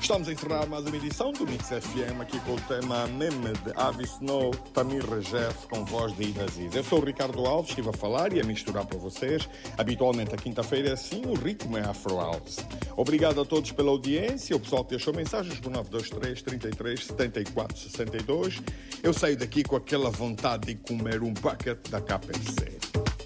Estamos a encerrar mais uma edição do Mix FM aqui com o tema Meme de Avi Snow, Tamir Rejef com voz de Ida Aziz. Eu sou o Ricardo Alves, estive a falar e a misturar para vocês. Habitualmente a quinta-feira é assim, o ritmo é Afro House. Obrigado a todos pela audiência, o pessoal que deixou mensagens por 923 33 74 62. Eu saio daqui com aquela vontade de comer um bucket da KFC.